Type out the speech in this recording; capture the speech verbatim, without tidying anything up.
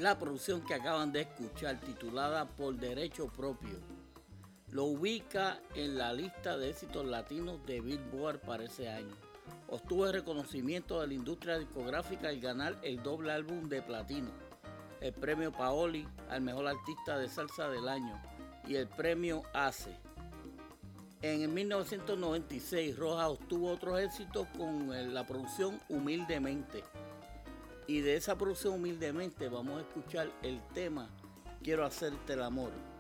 La producción que acaban de escuchar, titulada Por Derecho Propio, lo ubica en la lista de éxitos latinos de Billboard para ese año. Obtuvo el reconocimiento de la industria discográfica al ganar el doble álbum de platino, el premio Paoli al mejor artista de salsa del año y el premio ACE. En mil novecientos noventa y seis, Rojas obtuvo otros éxitos con la producción Humildemente. Y de esa producción Humildemente vamos a escuchar el tema Quiero hacerte el amor.